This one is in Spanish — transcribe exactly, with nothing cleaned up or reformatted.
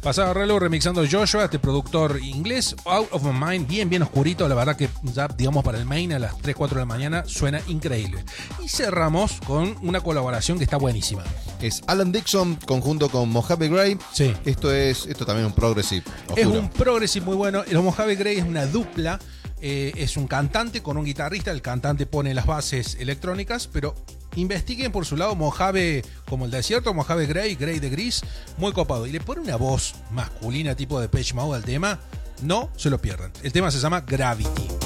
Pasaba reloj remixando Joshua, este productor inglés, Out of My Mind, bien, bien oscurito, la verdad que ya, digamos, para el main a las tres, cuatro de la mañana suena increíble. Y cerramos con una colaboración que está buenísima. Es Alan Dixon conjunto con Mojave Gray. Sí. Esto es esto también es un progressive oscuro. Es un progressive muy bueno. El Mojave Gray es una dupla. Eh, es un cantante con un guitarrista. El cantante pone las bases electrónicas, pero investiguen por su lado Mojave como el desierto, Mojave Gray, Gray de gris, muy copado. Y le pone una voz masculina tipo de Depeche Mode al tema. No se lo pierdan. El tema se llama Gravity.